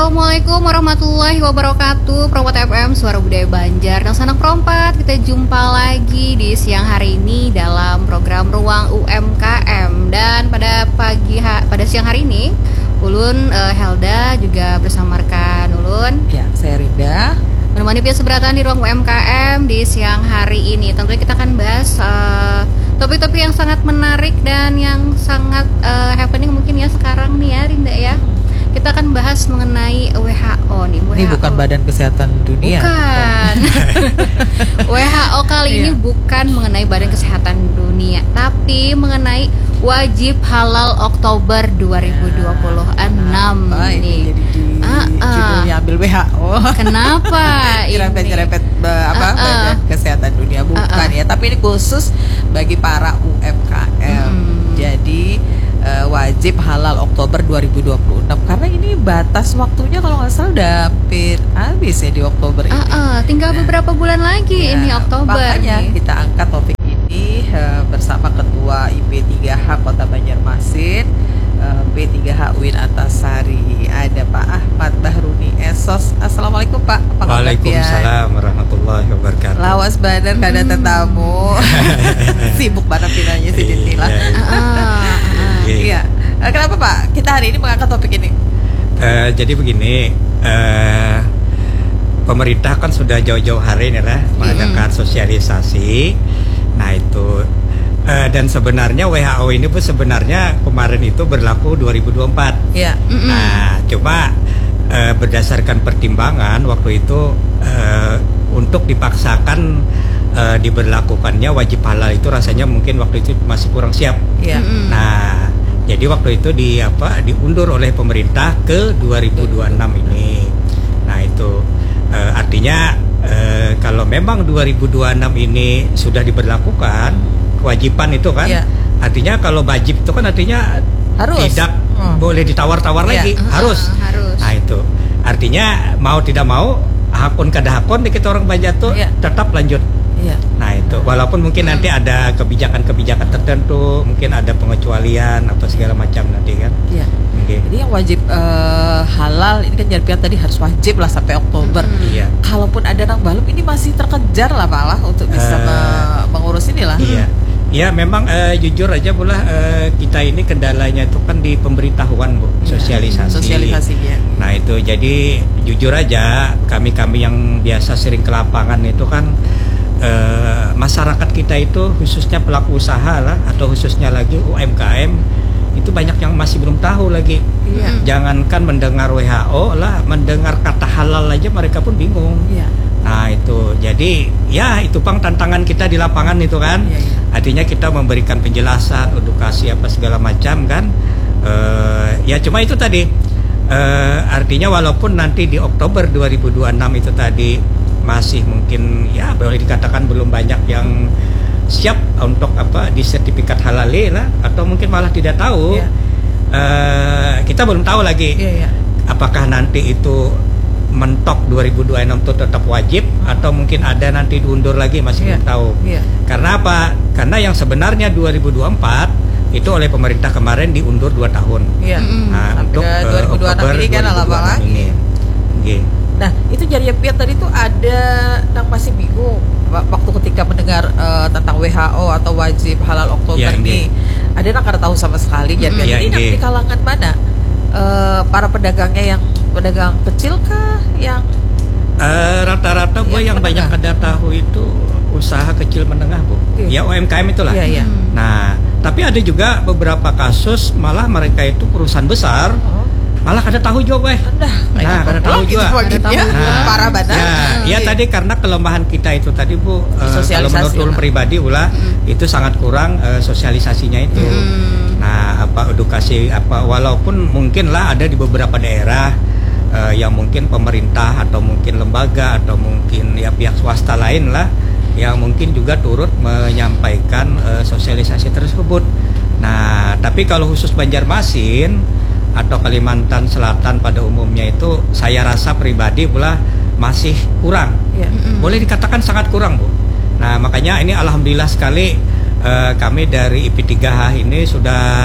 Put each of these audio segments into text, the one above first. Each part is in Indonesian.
Assalamualaikum warahmatullahi wabarakatuh. Perompat FM, Suara Budaya Banjar dan sanak perompat. Kita jumpa lagi di siang hari ini dalam program Ruang UMKM. Dan pada siang hari ini Ulun, Helda juga bersama rekan Ulun. Ya, saya Rinda menemani pihak seberatan di Ruang UMKM di siang hari ini. Tentunya kita akan bahas topik-topik yang sangat menarik dan yang sangat happening mungkin ya sekarang nih ya Rinda ya. Kita akan bahas mengenai WHO nih. Ini bukan Badan Kesehatan Dunia. Bukan. WHO kali ini bukan mengenai Badan Kesehatan Dunia, tapi mengenai wajib halal Oktober 2026 nih. Jadi judulnya ambil WHO. Kenapa? Nyerempet Badan Kesehatan Dunia bukan ya, tapi ini khusus bagi para UMKM. Jadi wajib halal Oktober 2026 karena ini batas waktunya kalau nggak salah udah hampir habis ya di Oktober ini. Tinggal beberapa bulan lagi ini Oktober. Makanya nih. kita angkat topik ini bersama Ketua IP3H Kota Banjarmasin, P3H UIN Antasari. Ada Pak Ahmad Bahruni Esos. Assalamualaikum Pak. Waalaikumsalam warahmatullahi wabarakatuh. Lawas badan kada tetamu. Sibuk banget pinanya si Ditila. Iya. Kenapa Pak? Kita hari ini mengangkat topik ini. Jadi begini, pemerintah kan sudah jauh-jauh hari nih lah mengadakan sosialisasi. Nah itu dan sebenarnya WHO ini pun sebenarnya kemarin itu berlaku 2024. Iya. Nah cuma berdasarkan pertimbangan waktu itu untuk dipaksakan diberlakukannya wajib halal itu rasanya mungkin waktu itu masih kurang siap. Iya. Nah, jadi waktu itu diundur oleh pemerintah ke 2026 ini. Nah, itu artinya kalau memang 2026 ini sudah diberlakukan kewajiban itu kan. Iya. Artinya kalau wajib itu kan artinya harus. Tidak boleh ditawar-tawar lagi, harus. Nah, itu. Artinya mau tidak mau hakun kada hakun kita orang Banjar tuh tetap lanjut. Iya. Nah itu walaupun mungkin nanti ada kebijakan-kebijakan tertentu, mungkin ada pengecualian apa segala macam nanti kan. Iya. Okay. Jadi yang wajib halal ini kan Jarpian tadi harus wajib lah sampai Oktober. Iya. Kalaupun ada nang balap ini masih terkejar lah Pak lah untuk bisa mengurus inilah. Iya. Ya memang jujur aja pula kita ini kendalanya itu kan di pemberitahuan Bu, sosialisasinya. Nah itu jadi jujur aja kami yang biasa sering ke lapangan itu kan masyarakat kita itu khususnya pelaku usaha lah atau khususnya lagi UMKM itu banyak yang masih belum tahu lagi. Iya. Jangankan mendengar WHO lah, mendengar kata halal aja mereka pun bingung. Iya. Nah itu jadi ya itu Bang tantangan kita di lapangan itu kan. Iya. Artinya kita memberikan penjelasan, edukasi apa segala macam kan. Ya cuma itu tadi artinya walaupun nanti di Oktober 2026 itu tadi masih mungkin ya boleh dikatakan belum banyak yang siap untuk di sertifikat halal lah atau mungkin malah tidak tahu. Kita belum tahu lagi apakah nanti itu mentok 2026 itu tetap wajib atau mungkin ada nanti diundur lagi masih belum tahu. Karena apa? Karena yang sebenarnya 2024 itu oleh pemerintah kemarin diundur 2 tahun. Nah, untuk 2026 ini kan ala lagi. Nah itu Jarpian tadi tuh ada yang masih bingung waktu ketika mendengar tentang WHO atau wajib halal Oktober ini. Ada yang kada tahu sama sekali Jarpian ini di kalangan mana? Para pedagangnya yang pedagang kecil kah yang rata-rata Bu yang banyak kada tahu itu usaha kecil menengah Bu. Ya UMKM itulah. Nah tapi ada juga beberapa kasus malah mereka itu perusahaan besar malah kada tahu juga Nah kada tahu juga. Parah banget. Ya tadi karena kelemahan kita itu tadi Bu, kalau menurut ulun pribadi ulah itu sangat kurang sosialisasinya itu. Nah edukasi walaupun mungkin lah ada di beberapa daerah yang mungkin pemerintah atau mungkin lembaga atau mungkin ya pihak swasta lain lah yang mungkin juga turut menyampaikan sosialisasi tersebut. Nah tapi kalau khusus Banjarmasin atau Kalimantan Selatan pada umumnya itu saya rasa pribadi pula masih kurang. Boleh dikatakan sangat kurang Bu. Nah makanya ini alhamdulillah sekali kami dari IP3H ini sudah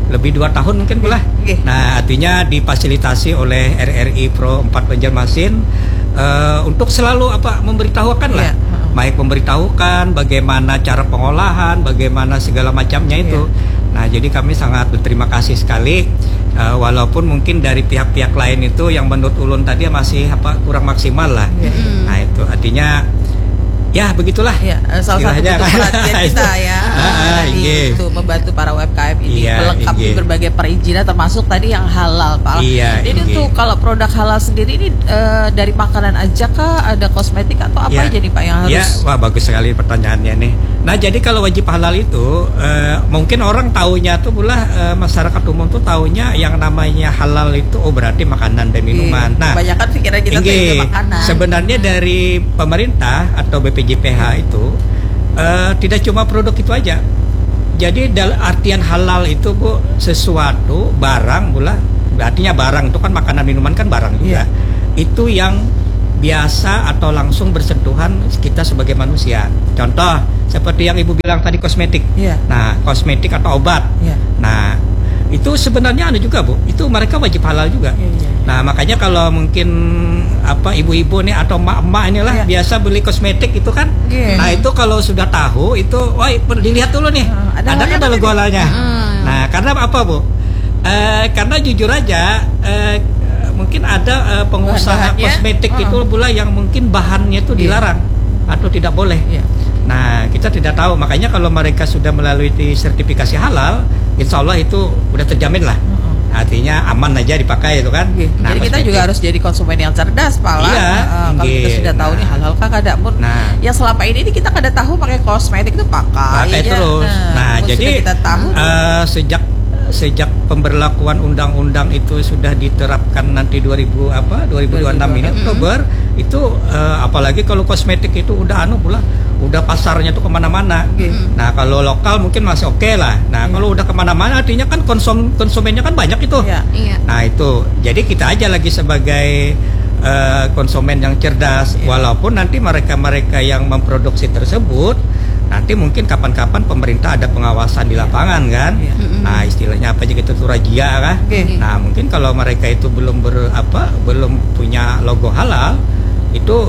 lebih 2 tahun mungkin pula. Nah, artinya difasilitasi oleh RRI Pro 4 Banjarmasin untuk selalu memberitahukan lah. Baik memberitahukan bagaimana cara pengolahan, bagaimana segala macamnya itu. Nah, jadi kami sangat berterima kasih sekali, walaupun mungkin dari pihak-pihak lain itu yang menurut ulun tadi masih kurang maksimal lah. Nah, itu artinya ya begitulah. Salah satu bentuk perhatian kita ya. Itu membantu para UMKM ini melengkapi berbagai perizinan termasuk tadi yang halal, Pak. Jadi untuk kalau produk halal sendiri ini dari makanan aja kah, ada kosmetik atau apa aja nih Pak yang harus? Wah, bagus sekali pertanyaannya nih. Nah, jadi kalau wajib halal itu mungkin orang taunya tuh pula masyarakat umum tuh taunya yang namanya halal itu berarti makanan dan minuman. Nah, kebanyakan pikiran kita tuh itu makanan. Sebenarnya dari pemerintah atau BPJPH itu tidak cuma produk itu aja. Jadi artian halal itu Bu sesuatu barang pula, artinya barang itu kan makanan minuman kan barang juga. Itu yang biasa atau langsung bersentuhan kita sebagai manusia. Contoh seperti yang Ibu bilang tadi kosmetik. Nah, kosmetik atau obat. Nah, itu sebenarnya ada juga Bu. Itu mereka wajib halal juga. Nah, makanya kalau mungkin ibu-ibu nih atau emak-emak inilah biasa beli kosmetik itu kan. Nah, itu kalau sudah tahu itu, wah dilihat dulu nih. Ada logo halalnya. Nah, karena apa Bu? Karena jujur aja mungkin ada pengusaha kosmetik itu pula yang mungkin bahannya itu dilarang atau tidak boleh. Nah, kita tidak tahu. Makanya kalau mereka sudah melalui sertifikasi halal, insya Allah itu udah terjamin lah. Artinya aman aja dipakai itu kan. Nah, jadi kita juga harus jadi konsumen yang cerdas, Pak. Kalau kita sudah tahu nih halal kah kada mun. Ya selama ini kita kada tahu pakai kosmetik itu pakai terus. Nah, jadi kita tahu sejak pemberlakuan undang-undang itu sudah diterapkan nanti 2026 ini Oktober itu apalagi kalau kosmetik itu udah udah pasarnya tuh kemana-mana. Nah, kalau lokal mungkin masih oke lah. Nah, kalau udah kemana-mana artinya kan konsumennya kan banyak itu. Nah, itu jadi kita aja lagi sebagai konsumen yang cerdas, walaupun nanti mereka yang memproduksi tersebut nanti mungkin kapan-kapan pemerintah ada pengawasan di lapangan kan. Nah, istilahnya apa aja gitu tuh razia kan. Nah, mungkin kalau mereka itu belum punya logo halal itu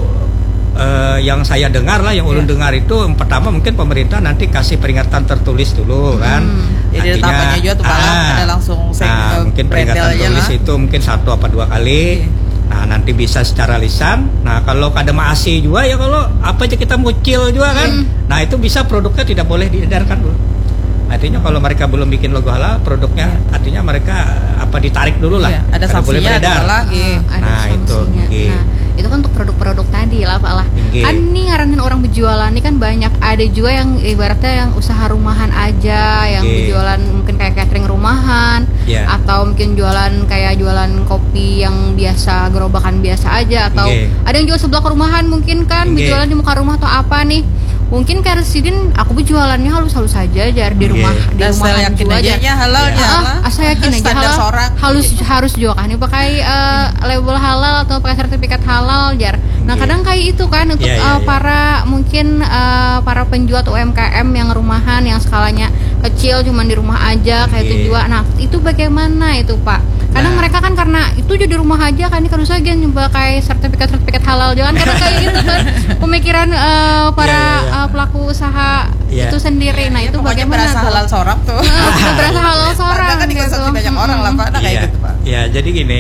yang saya dengar lah, yang ulun dengar itu yang pertama mungkin pemerintah nanti kasih peringatan tertulis dulu kan. Jadi tampaknya juga tuh ada langsung mungkin peringatan tertulis itu mungkin 1 atau 2 kali. Nah, nanti bisa secara lisan. Nah, kalau kada maasi juga ya kalau apa aja kita mucil juga kan. Nah, itu bisa produknya tidak boleh diedarkan dulu. Artinya kalau mereka belum bikin logo halal produknya, artinya mereka ditarik dulu lah. Ada sanksinya lagi. Nah, itu. Nah, itu kan untuk produk-produk tadi lah Pak lah. Kan nih ngaranin orang berjualan ini kan banyak. Ada juga yang ibaratnya yang usaha rumahan aja, yang berjualan mungkin kayak catering rumahan, atau mungkin jualan kopi yang biasa, gerobakan biasa aja, atau ada yang jual sebelah rumahan mungkin kan berjualan di muka rumah atau apa nih. Mungkin kayak Residin aku berjualannya halus-halus saja jar di rumah juga aja halalnya saya yakin aja halal harus juga kan pakai label halal atau pakai sertifikat halal jar. Nah, kadang kayak itu kan untuk para mungkin para penjual UMKM yang rumahan yang skalanya kecil cuman di rumah aja kayak itu juga. Nah, itu bagaimana itu Pak? Kadang mereka kan karena itu jadi rumah aja kan harus aja nyoba kayak sertifikat halal jangan karena kayak gitu kan pemikiran para pelaku usaha itu sendiri. Nah, itu bagaimana berasa halal seorang tuh. Berasa halal seorang kan dikonsumsi banyak orang lah Pak. Nah, kayak gitu Pak. Ya, jadi gini.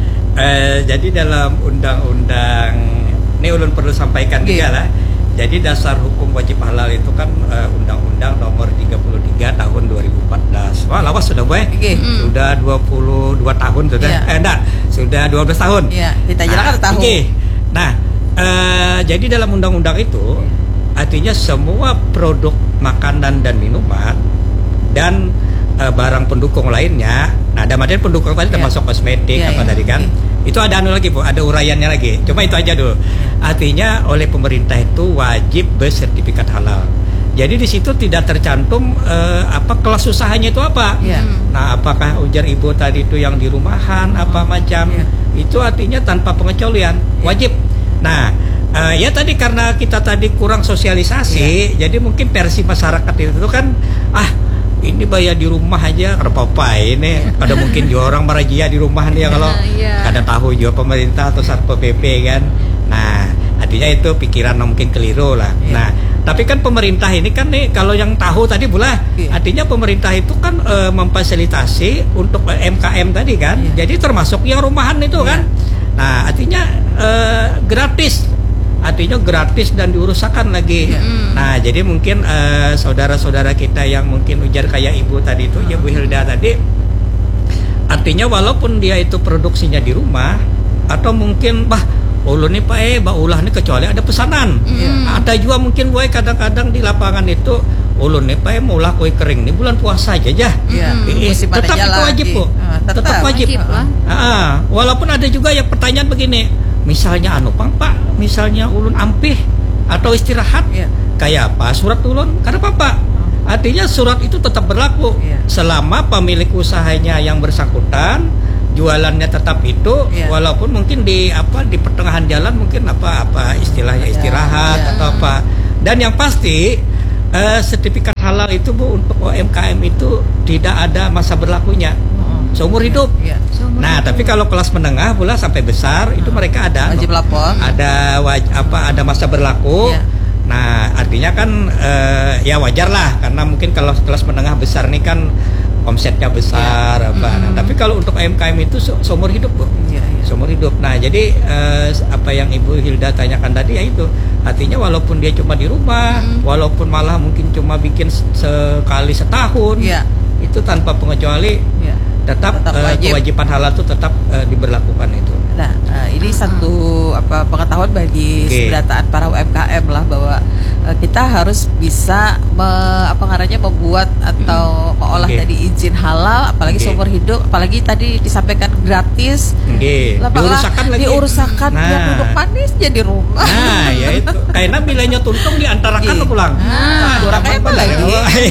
Jadi dalam undang-undang ini ulun perlu sampaikan juga lah. Jadi dasar hukum wajib halal itu kan Undang-Undang Nomor 33 Tahun 2014. Wah, lawas sudah boy. Sudah 22 tahun sudah. Sudah 12 tahun. Kita jelaskan tahu. Nah, jadi dalam undang-undang itu artinya semua produk makanan dan minuman dan barang pendukung lainnya. Nah, ada materi pendukung tadi termasuk kosmetik tadi kan. Itu ada lagi Bu, ada uraiannya lagi. Cuma itu aja dulu. Artinya oleh pemerintah itu wajib bersertifikat halal. Jadi di situ tidak tercantum kelas usahanya itu apa. Nah, apakah ujar Ibu tadi itu yang di rumahan apa macam. Itu artinya tanpa pengecualian, wajib. Nah, ya tadi karena kita tadi kurang sosialisasi, jadi mungkin versi masyarakat itu kan ini bayar di rumah aja karena apa ini ada mungkin juga orang merazia di rumah nih ya kalau kada tahu juga pemerintah atau Satpol PP kan. Nah artinya itu pikiran mungkin keliru lah. Nah tapi kan pemerintah ini kan nih kalau yang tahu tadi pula artinya pemerintah itu kan memfasilitasi untuk MKM tadi kan. Jadi termasuk yang rumahan itu kan. Nah artinya gratis. Artinya gratis dan diurusakan lagi. Nah jadi mungkin saudara-saudara kita yang mungkin ujar kayak ibu tadi itu, ya Bu Hilda tadi, artinya walaupun dia itu produksinya di rumah atau mungkin ulun nih Pak ulah nih kecuali ada pesanan. Ada juga mungkin boy kadang-kadang di lapangan itu ulun nih Pak mau ulah kue kering nih bulan puasa aja tetap itu wajib Bu. Tetap wajib. Walaupun ada juga yang pertanyaan begini, misalnya Pak, misalnya ulun ampih atau istirahat, kayak apa surat ulun? Karena Pak, artinya surat itu tetap berlaku selama pemilik usahanya yang bersangkutan jualannya tetap itu, walaupun mungkin di pertengahan jalan mungkin istilahnya istirahat atau apa. Dan yang pasti sertifikat halal itu Bu untuk UMKM itu tidak ada masa berlakunya. Seumur hidup. Nah, tapi kalau kelas menengah pula sampai besar itu mereka ada wajib lapor. Ada masa berlaku. Nah, artinya kan ya wajar lah karena mungkin kalau kelas menengah besar nih kan omsetnya besar Nah, tapi kalau untuk UMKM itu seumur hidup Bu. Seumur hidup. Nah, jadi apa yang Ibu Hilda tanyakan tadi ya itu. Artinya walaupun dia cuma di rumah, walaupun malah mungkin cuma bikin sekali setahun, itu tanpa pengecuali tetap kewajiban halal itu tetap diberlakukan itu. Nah, ini satu pengetahuan bagi pendataan para UMKM lah bahwa kita harus bisa membuat atau mengolah tadi izin halal, apalagi seumur hidup, apalagi tadi disampaikan gratis. Diurusakan biar duduk manis jadi rumah. Nah, ya itu. Karena nilainya tuntung diantarakan pulang. Orangnya apa lagi?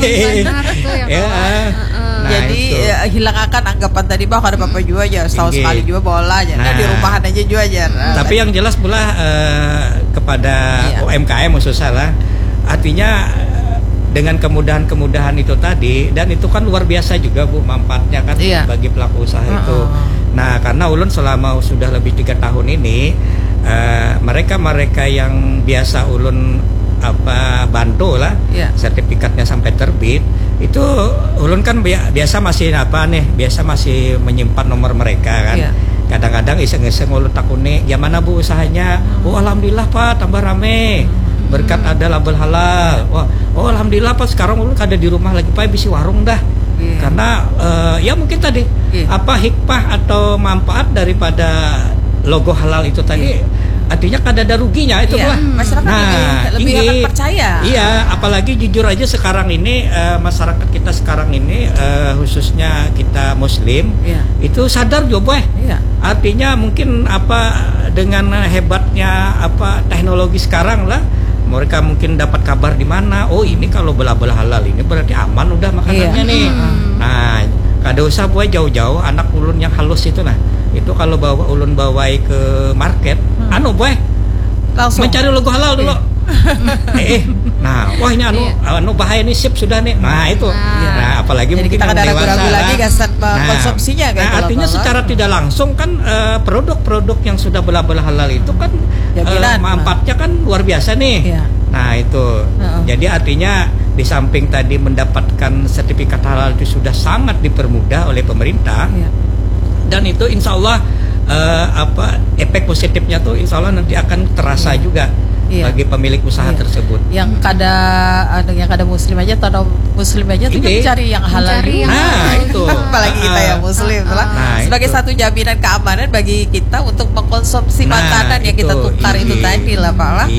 Jadi hilang akan anggapan tadi bahwa ada apa-apa juga aja setahun sekali juga bola aja di rumahan aja juga aja. Tapi yang jelas pula kepada UMKM khususnya lah, artinya dengan kemudahan-kemudahan itu tadi, dan itu kan luar biasa juga Bu manfaatnya kan bagi pelaku usaha itu. Nah karena ulun selama sudah lebih 3 tahun ini mereka yang biasa ulun bantu lah sertifikatnya sampai terbit itu ulun kan biasa masih masih menyimpan nomor mereka kan. Kadang-kadang iseng-iseng ulun takuni gimana Bu usahanya. Alhamdulillah Pak tambah rame berkat ada label halal. Alhamdulillah Pak sekarang ulun ada di rumah lagi Pak bisi warung dah. Karena ya mungkin tadi hikmah atau manfaat daripada logo halal itu tadi. Artinya ada ruginya itu masyarakat lebih akan percaya. Iya, apalagi jujur aja sekarang ini masyarakat kita sekarang ini khususnya kita Muslim itu sadar juga Artinya mungkin dengan hebatnya teknologi sekarang lah mereka mungkin dapat kabar di mana. Oh ini kalau bela-bela halal ini berarti aman udah makanannya nih. Nah, kada usah buat jauh-jauh anak ulun yang halus itu itu kalau ulun bawai ke market boy langsung mencari logo halal dulu. Nah ini bahaya nih sip sudah nih. Nah itu apalagi jadi mungkin kita ada ragu-ragu lagi gasan konsumsinya artinya secara tidak langsung kan produk-produk yang sudah bela-bela halal itu kan manfaatnya kan luar biasa nih. Nah itu jadi artinya di samping tadi mendapatkan sertifikat halal itu sudah sangat dipermudah oleh pemerintah. Dan itu insya Allah efek positifnya tuh insya Allah nanti akan terasa juga bagi pemilik usaha tersebut. Yang kada muslim aja atau muslim aja tuh mencari yang halal. Itu apalagi kita yang muslim sebagai satu jaminan keamanan bagi kita untuk mengkonsumsi makanan yang kita tukar itu tadi lah Pak lah.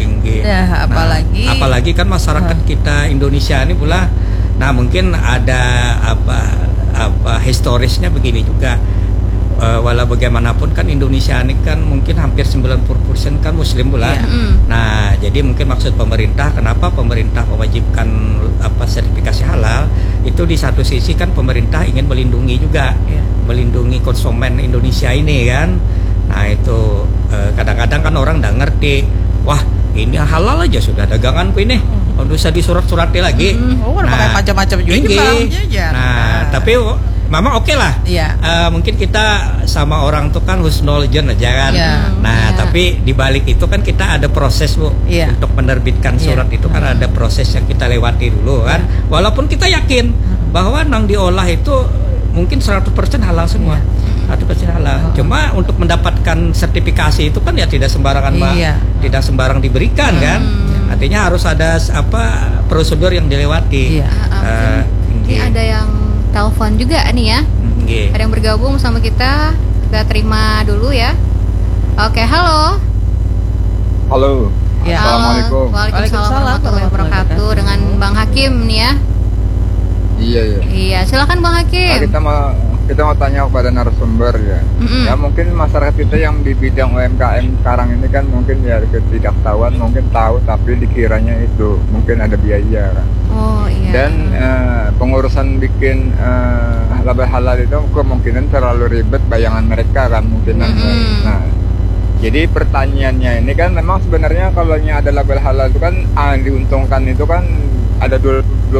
Apalagi kan masyarakat kita Indonesia ini pula mungkin ada historisnya begini juga. Walau bagaimanapun kan Indonesia ini kan mungkin hampir 90% kan muslim pula. Nah, jadi mungkin maksud pemerintah kenapa pemerintah mewajibkan sertifikasi halal itu di satu sisi kan pemerintah ingin melindungi juga melindungi konsumen Indonesia ini kan. Nah, itu kadang-kadang kan orang nggak ngerti. Wah, ini halal aja sudah daganganku ini. usah disurat-surati lagi. Oh, udah pakai macam-macam juga inggih. barangnya ya. Nah, tapi Mama oke lah. Iya. Mungkin kita sama orang tuh kan husnuzon aja kan. Iya. Nah, Iya. tapi di balik itu kan kita ada proses Bu. Iya. Untuk menerbitkan surat itu kan ada proses yang kita lewati dulu kan. Walaupun kita yakin bahwa nang diolah itu mungkin 100% halal semua. 100% halal. Cuma untuk mendapatkan sertifikasi itu kan ya tidak sembarangan Iya. tidak sembarang diberikan kan. Artinya harus ada prosedur yang dilewati. Iya. Ini Nggih. ada yang telepon juga nih ya. Nggih. Ada yang bergabung sama kita. Kita terima dulu ya. Oke, halo. Halo. Ya. Assalamualaikum. Waalaikumsalam Waalaikumsalam warahmatullahi wabarakatuh. Dengan Bang Hakim nih ya. Iya ya. Iya, silakan Bang Hakim. Kita mau tanya kepada narasumber ya. Mm-mm. Ya mungkin masyarakat kita yang di bidang UMKM sekarang ini kan mungkin ya ketidaktahuan, mungkin tahu tapi dikiranya itu mungkin ada biaya kan. Oh iya. Dan pengurusan bikin label halal itu kemungkinan terlalu ribet bayangan mereka kan mungkin. Nah, jadi pertanyaannya ini kan memang sebenarnya kalau ada label halal itu kan diuntungkan itu kan ada dua